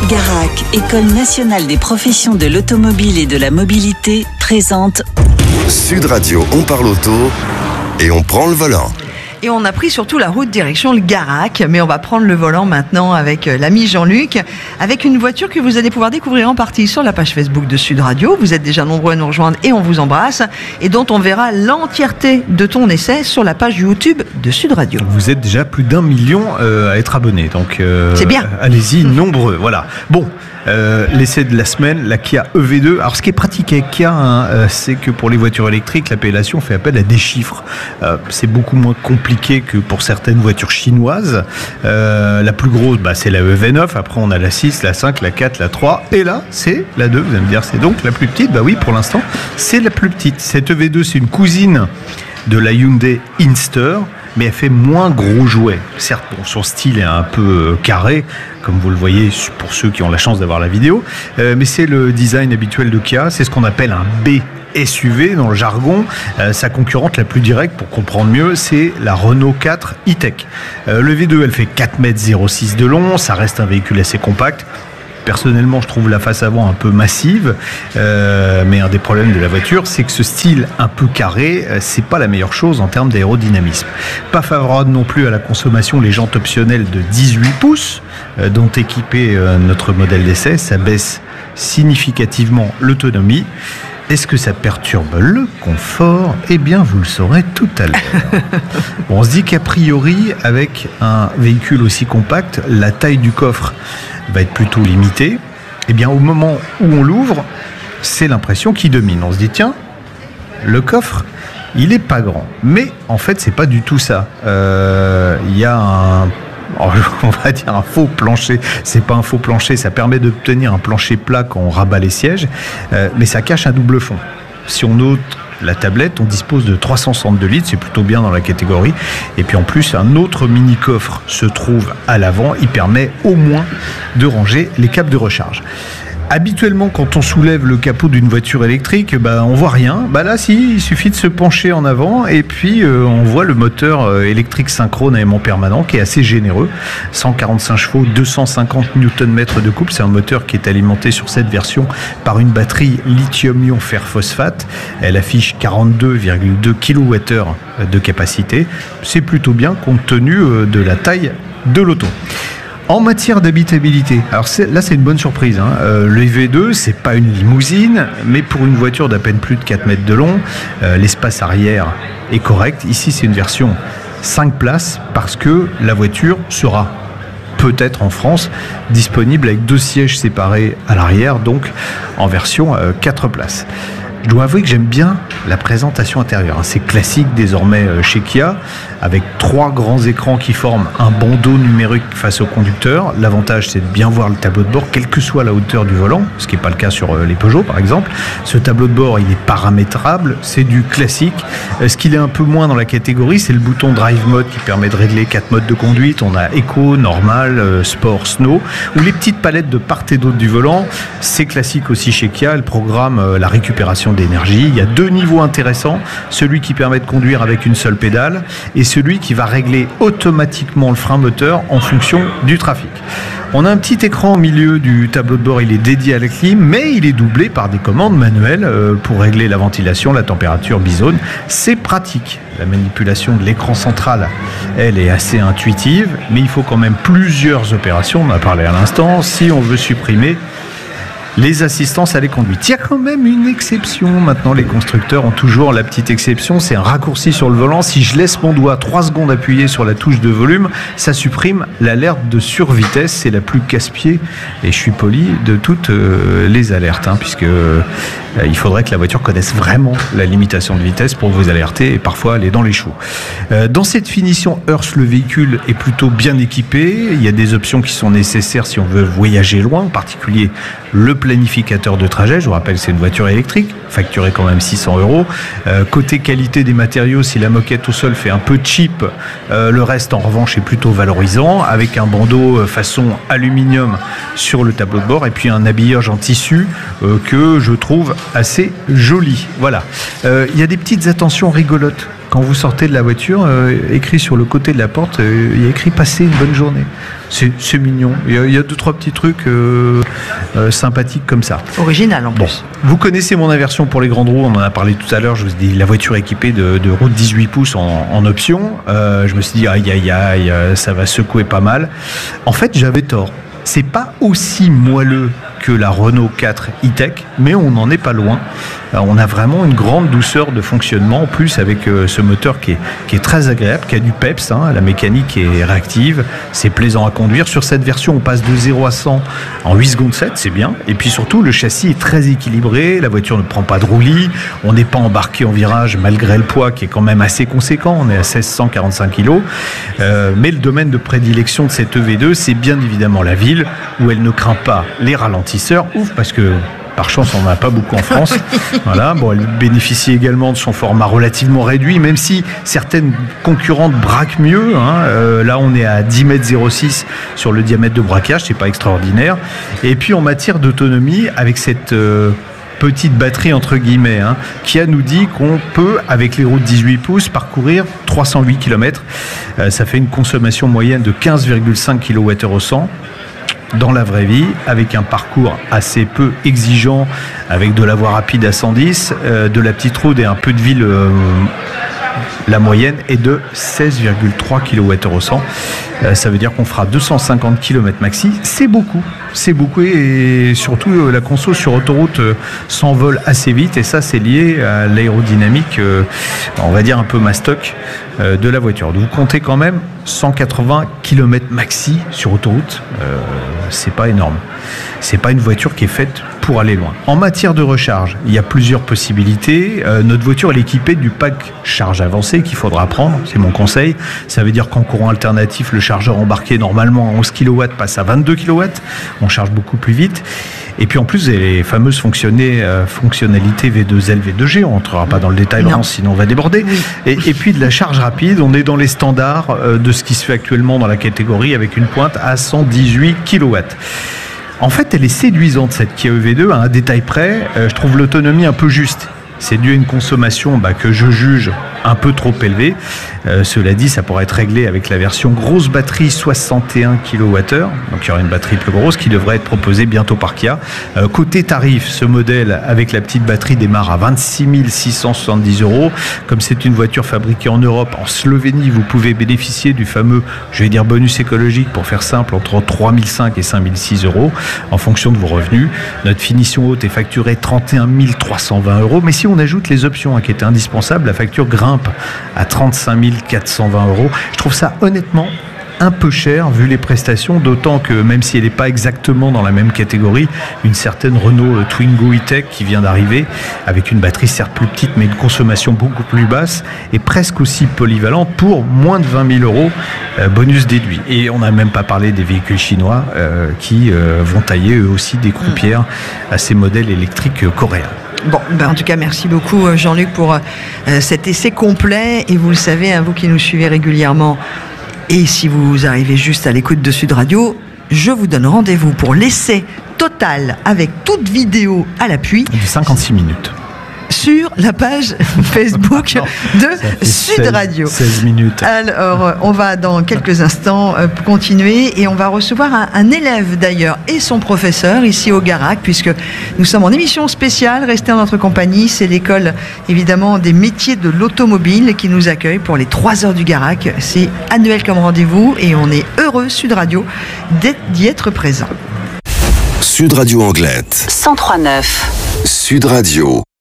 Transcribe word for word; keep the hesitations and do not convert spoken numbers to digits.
Garac, École nationale des professions de l'automobile et de la mobilité, présente Sud Radio, on parle auto et on prend le volant. Et on a pris surtout la route direction le Garac, mais on va prendre le volant maintenant avec l'ami Jean-Luc, avec une voiture que vous allez pouvoir découvrir en partie sur la page Facebook de Sud Radio. Vous êtes déjà nombreux à nous rejoindre et on vous embrasse, et dont on verra l'entièreté de ton essai sur la page YouTube de Sud Radio. Vous êtes déjà plus d'un million euh, à être abonnés, donc euh, c'est bien. Allez-y, nombreux. Voilà. Bon. Euh, l'essai de la semaine, la Kia E V deux. Alors ce qui est pratique avec Kia, hein, euh, c'est que pour les voitures électriques, l'appellation fait appel à des chiffres. Euh, c'est beaucoup moins compliqué que pour certaines voitures chinoises. Euh, la plus grosse, bah, c'est la E V neuf. Après, on a la six, la cinq, la quatre, la trois. Et là, c'est la deux. Vous allez me dire, c'est donc la plus petite. Bah oui, pour l'instant, c'est la plus petite. Cette E V deux, c'est une cousine de la Hyundai Inster, mais elle fait moins gros jouet. Certes, bon, son style est un peu euh, carré, comme vous le voyez pour ceux qui ont la chance d'avoir la vidéo, euh, mais c'est le design habituel de Kia. C'est ce qu'on appelle un B S U V dans le jargon. Euh, sa concurrente la plus directe, pour comprendre mieux, c'est la Renault quatre e-Tech. Euh, le V deux, elle fait quatre mètres zéro six de long, ça reste un véhicule assez compact. Personnellement, je trouve la face avant un peu massive, euh, mais un des problèmes de la voiture, c'est que ce style un peu carré, euh, c'est pas la meilleure chose en termes d'aérodynamisme. Pas favorable non plus à la consommation, les jantes optionnelles de dix-huit pouces, euh, dont équipé euh, notre modèle d'essai, ça baisse significativement l'autonomie. Est-ce que ça perturbe le confort ? Eh bien, vous le saurez tout à l'heure. Bon, on se dit qu'a priori, avec un véhicule aussi compact, la taille du coffre va être plutôt limitée. Eh bien, au moment où on l'ouvre, c'est l'impression qui domine. On se dit, tiens, le coffre, il est pas grand. Mais en fait, c'est pas du tout ça. Euh, il y a un... on va dire un faux plancher. C'est pas un faux plancher, ça permet d'obtenir un plancher plat quand on rabat les sièges, euh, mais ça cache un double fond. Si on ôte la tablette, on dispose de trois cent soixante-deux litres, c'est plutôt bien dans la catégorie. Et puis en plus, un autre mini coffre se trouve à l'avant, il permet au moins de ranger les câbles de recharge. Habituellement, quand on soulève le capot d'une voiture électrique, bah, on voit rien. Bah là, si, il suffit de se pencher en avant et puis euh, on voit le moteur euh, électrique synchrone à aimant permanent qui est assez généreux. cent quarante-cinq chevaux, deux cent cinquante newton-mètres de couple. C'est un moteur qui est alimenté sur cette version par une batterie lithium-ion fer-phosphate. Elle affiche quarante-deux virgule deux kilowattheures de capacité. C'est plutôt bien compte tenu euh, de la taille de l'auto. En matière d'habitabilité, alors c'est, là c'est une bonne surprise, hein. euh, le V deux c'est pas une limousine, mais pour une voiture d'à peine plus de quatre mètres de long, euh, l'espace arrière est correct. Ici c'est une version cinq places parce que la voiture sera peut-être en France disponible avec deux sièges séparés à l'arrière, donc en version euh, quatre places. Je dois avouer que j'aime bien la présentation intérieure. C'est classique désormais chez Kia, avec trois grands écrans qui forment un bandeau numérique face au conducteur. L'avantage, c'est de bien voir le tableau de bord, quelle que soit la hauteur du volant, ce qui n'est pas le cas sur les Peugeot, par exemple. Ce tableau de bord, il est paramétrable, c'est du classique. Ce qu'il est un peu moins dans la catégorie, c'est le bouton Drive Mode qui permet de régler quatre modes de conduite. On a Eco, Normal, Sport, Snow, ou les petites palettes de part et d'autre du volant. C'est classique aussi chez Kia, elle programme la récupération d'énergie. Il y a deux niveaux intéressants, celui qui permet de conduire avec une seule pédale et celui qui va régler automatiquement le frein moteur en fonction du trafic. On a un petit écran au milieu du tableau de bord, il est dédié à la clim, mais il est doublé par des commandes manuelles pour régler la ventilation, la température bizone. C'est pratique. La manipulation de l'écran central, elle est assez intuitive, mais il faut quand même plusieurs opérations, on en a parlé à l'instant, si on veut supprimer les assistances à la conduite. Il y a quand même une exception. Maintenant, les constructeurs ont toujours la petite exception. C'est un raccourci sur le volant. Si je laisse mon doigt trois secondes appuyé sur la touche de volume, ça supprime l'alerte de survitesse. C'est la plus casse-pied, et je suis poli, de toutes euh, les alertes, hein, puisque euh, il faudrait que la voiture connaisse vraiment la limitation de vitesse pour vous alerter et parfois aller dans les choux. Euh, dans cette finition Earth, le véhicule est plutôt bien équipé. Il y a des options qui sont nécessaires si on veut voyager loin, en particulier le planificateur de trajet. Je vous rappelle, c'est une voiture électrique, facturée quand même six cents euros. Euh, côté qualité des matériaux, si la moquette au sol fait un peu cheap, euh, le reste en revanche est plutôt valorisant, avec un bandeau façon aluminium sur le tableau de bord et puis un habillage en tissu euh, que je trouve assez joli. Voilà. Euh, il y a des petites attentions rigolotes quand vous sortez de la voiture, euh, écrit sur le côté de la porte, euh, il y a écrit « Passez une bonne journée ». C'est, c'est mignon. Il y, a, il y a deux, trois petits trucs euh, euh, sympathiques comme ça. Original en bon. plus. Vous connaissez mon aversion pour les grandes roues, on en a parlé tout à l'heure. Je vous ai dit la voiture équipée de, de roues de dix-huit pouces en, en option. Euh, je me suis dit aïe aïe aïe, ça va secouer pas mal. En fait, j'avais tort. C'est pas aussi moelleux que la Renault quatre e-Tech, mais on n'en est pas loin. On a vraiment une grande douceur de fonctionnement, en plus avec ce moteur qui est, qui est très agréable, qui a du peps, hein, la mécanique est réactive, c'est plaisant à conduire. Sur cette version, on passe de zéro à cent en huit secondes sept, c'est bien. Et puis surtout, le châssis est très équilibré, la voiture ne prend pas de roulis, on n'est pas embarqué en virage malgré le poids qui est quand même assez conséquent, on est à mille six cent quarante-cinq kilos. Euh, mais le domaine de prédilection de cette E V deux, c'est bien évidemment la ville, où elle ne craint pas les ralentisseurs. Ouf, parce que par chance, on n'en a pas beaucoup en France. Voilà. Bon, elle bénéficie également de son format relativement réduit, même si certaines concurrentes braquent mieux. Hein. Euh, là, on est à dix mètres zéro six sur le diamètre de braquage, c'est pas extraordinaire. Et puis, en matière d'autonomie, avec cette euh, petite batterie entre guillemets, hein, Kia nous dit qu'on peut, avec les roues de dix-huit pouces, parcourir trois cent huit kilomètres. Euh, ça fait une consommation moyenne de quinze virgule cinq kilowattheures au cent. Dans la vraie vie, avec un parcours assez peu exigeant, avec de la voie rapide à cent dix, euh, de la petite route et un peu de ville, euh, la moyenne est de seize virgule trois kilowattheures au cent. Euh, ça veut dire qu'on fera deux cent cinquante kilomètres maxi. C'est beaucoup, c'est beaucoup et surtout euh, la conso sur autoroute euh, s'envole assez vite et ça c'est lié à l'aérodynamique, euh, on va dire un peu mastoc euh, de la voiture. Donc vous comptez quand même cent quatre-vingts kilomètres maxi sur autoroute, euh, c'est pas énorme. C'est pas une voiture qui est faite pour aller loin. En matière de recharge, il y a plusieurs possibilités. Euh, notre voiture elle est équipée du pack charge avancé qu'il faudra prendre, c'est mon conseil. Ça veut dire qu'en courant alternatif, le chargeur embarqué normalement à onze kilowatts passe à vingt-deux kilowatts. On charge beaucoup plus vite. Et puis en plus, les fameuses euh, fonctionnalités V deux L, V deux G, on ne rentrera pas dans le détail, Laurence, sinon on va déborder. Oui. Et, et puis de la charge rapide, on est dans les standards euh, de ce qui se fait actuellement dans la catégorie avec une pointe à cent dix-huit kilowatts. En fait, elle est séduisante cette Kia E V deux, à un détail près. Euh, je trouve l'autonomie un peu juste. C'est dû à une consommation bah, que je juge un peu trop élevée. Euh, cela dit, ça pourrait être réglé avec la version grosse batterie soixante et un kilowattheures. Donc il y aura une batterie plus grosse qui devrait être proposée bientôt par Kia. Euh, côté tarif, ce modèle avec la petite batterie démarre à vingt-six mille six cent soixante-dix euros. Comme c'est une voiture fabriquée en Europe, en Slovénie, vous pouvez bénéficier du fameux, je vais dire bonus écologique pour faire simple, entre trois mille cinq et cinq mille six euros en fonction de vos revenus. Notre finition haute est facturée trente et un mille trois cent vingt euros. Mais si on ajoute les options hein, qui étaient indispensables, la facture grimpe à trente-cinq mille quatre cent vingt euros. Je trouve ça honnêtement un peu cher vu les prestations, d'autant que même si elle n'est pas exactement dans la même catégorie, une certaine Renault Twingo e-Tech qui vient d'arriver avec une batterie certes plus petite mais une consommation beaucoup plus basse et presque aussi polyvalente pour moins de vingt mille euros euh, bonus déduit. Et on n'a même pas parlé des véhicules chinois euh, qui euh, vont tailler eux aussi des croupières à ces modèles électriques euh, coréens. Bon, ben en tout cas, merci beaucoup Jean-Luc pour euh, cet essai complet. Et vous le savez, hein, vous qui nous suivez régulièrement, et si vous arrivez juste à l'écoute de Sud Radio, je vous donne rendez-vous pour l'essai total avec toute vidéo à l'appui. De cinquante-six minutes. Sur la page Facebook de Sud Radio. seize minutes. Alors, on va dans quelques instants continuer et on va recevoir un, un élève d'ailleurs et son professeur ici au Garac, puisque nous sommes en émission spéciale. Restez en notre compagnie. C'est l'école évidemment des métiers de l'automobile qui nous accueille pour les trois heures du Garac. C'est annuel comme rendez-vous et on est heureux, Sud Radio, d'y être présent. Sud Radio Anglette. cent trois neuf. Sud Radio.